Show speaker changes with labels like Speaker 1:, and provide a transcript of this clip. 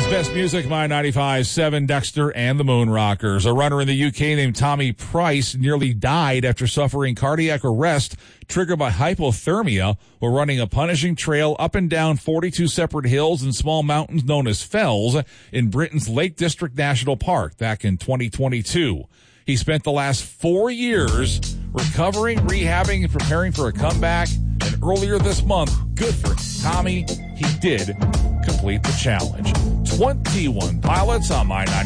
Speaker 1: Best music, My 95.7, Dexter and the Moonrockers. A runner in the UK named Tommy Price nearly died after suffering cardiac arrest triggered by hypothermia while running a punishing trail up and down 42 separate hills and small mountains known as fells in Britain's Lake District National Park back in 2022. He spent the last 4 years recovering, rehabbing, and preparing for a comeback. And earlier this month, good for Tommy, he did complete the challenge. 21 pilots on My 95.